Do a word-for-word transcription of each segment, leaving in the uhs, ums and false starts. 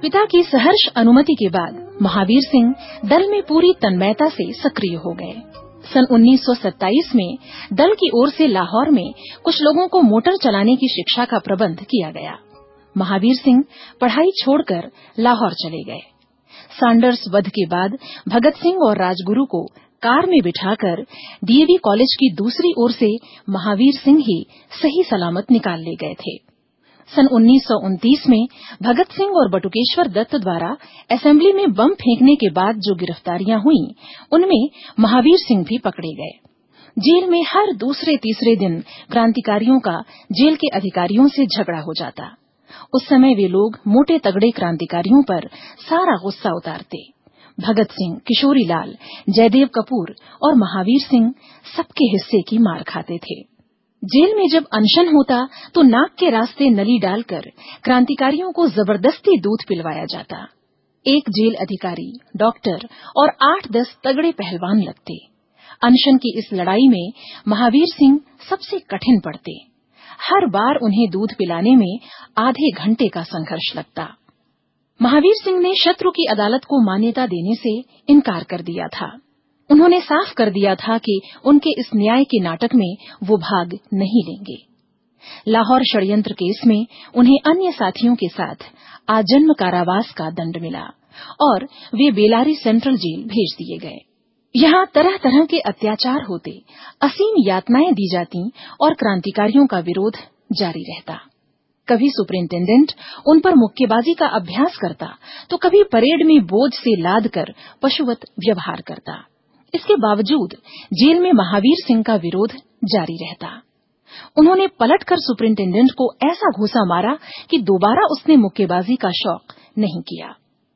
पिता की सहर्ष अनुमति के बाद महावीर सिंह दल में पूरी तन्मयता से सक्रिय हो गए। सन उन्नीस सौ सत्ताईस में दल की ओर से लाहौर में कुछ लोगों को मोटर चलाने की शिक्षा का प्रबंध किया गया। महावीर सिंह पढ़ाई छोड़कर लाहौर चले गए। सैंडर्स वध के बाद भगत सिंह और राजगुरु को कार में बिठाकर डीएवी कॉलेज की दूसरी ओर से महावीर सिंह ही सही सलामत निकाल ले गए थे। सन उन्नीस सौ उनतीस में भगत सिंह और बटुकेश्वर दत्त द्वारा असेंबली में बम फेंकने के बाद जो गिरफ्तारियां हुई, उनमें महावीर सिंह भी पकड़े गए। जेल में हर दूसरे तीसरे दिन क्रांतिकारियों का जेल के अधिकारियों से झगड़ा हो जाता। उस समय वे लोग मोटे तगड़े क्रांतिकारियों पर सारा गुस्सा उतारते। भगत सिंह, किशोरीलाल, जयदेव कपूर और महावीर सिंह सबके हिस्से की मार खाते थे। जेल में जब अनशन होता तो नाक के रास्ते नली डालकर क्रांतिकारियों को जबरदस्ती दूध पिलवाया जाता। एक जेल अधिकारी, डॉक्टर और आठ दस तगड़े पहलवान लगते। अनशन की इस लड़ाई में महावीर सिंह सबसे कठिन पड़ते। हर बार उन्हें दूध पिलाने में आधे घंटे का संघर्ष लगता। महावीर सिंह ने शत्रु की अदालत को मान्यता देने से इनकार कर दिया था। उन्होंने साफ कर दिया था कि उनके इस न्याय के नाटक में वो भाग नहीं लेंगे। लाहौर षड्यंत्र केस में उन्हें अन्य साथियों के साथ आजन्म कारावास का दंड मिला और वे बेलारी सेंट्रल जेल भेज दिए गए। यहाँ तरह तरह के अत्याचार होते, असीम यातनाएं दी जाती और क्रांतिकारियों का विरोध जारी रहता। कभी सुपरिंटेंडेंट उन पर मुक्केबाजी का अभ्यास करता तो कभी परेड में बोझ से लाद कर पशुवत व्यवहार करता। इसके बावजूद जेल में महावीर सिंह का विरोध जारी रहता। उन्होंने पलटकर सुपरिंटेंडेंट को ऐसा घूंसा मारा कि दोबारा उसने मुक्केबाजी का शौक नहीं किया।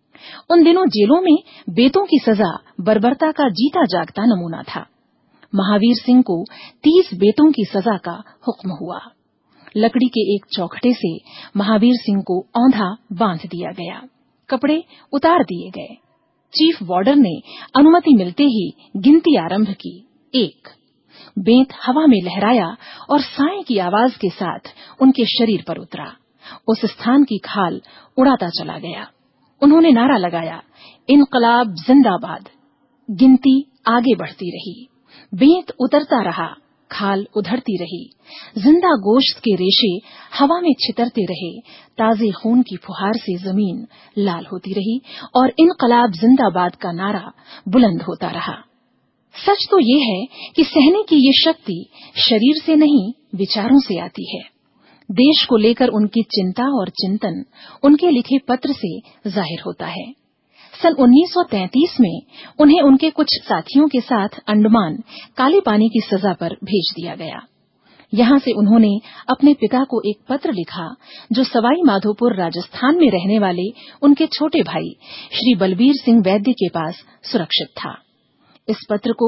उन दिनों जेलों में बेतों की सजा बर्बरता का जीता जागता नमूना था। महावीर सिंह को तीस बेतों की सजा का हुक्म हुआ। लकड़ी के एक चौखटे से महावीर सिंह को औंधा बांध दिया गया। कपड़े उतार दिए गए। चीफ वार्डर ने अनुमति मिलते ही गिनती आरंभ की। एक बेंत हवा में लहराया और साए की आवाज के साथ उनके शरीर पर उतरा। उस स्थान की खाल उड़ाता चला गया। उन्होंने नारा लगाया, इनकलाब जिंदाबाद। गिनती आगे बढ़ती रही। बेंत उतरता रहा, खाल उधड़ती रही। जिंदा गोश्त के रेशे हवा में छितरते रहे। ताजे खून की फुहार से जमीन लाल होती रही और इनकलाब जिंदाबाद का नारा बुलंद होता रहा। सच तो ये है कि सहने की ये शक्ति शरीर से नहीं, विचारों से आती है। देश को लेकर उनकी चिंता और चिंतन उनके लिखे पत्र से जाहिर होता है। सन उन्नीस सौ तैंतीस में उन्हें उनके कुछ साथियों के साथ अंडमान काले पानी की सजा पर भेज दिया गया। यहाँ से उन्होंने अपने पिता को एक पत्र लिखा जो सवाई माधोपुर राजस्थान में रहने वाले उनके छोटे भाई श्री बलबीर सिंह वैद्य के पास सुरक्षित था। इस पत्र को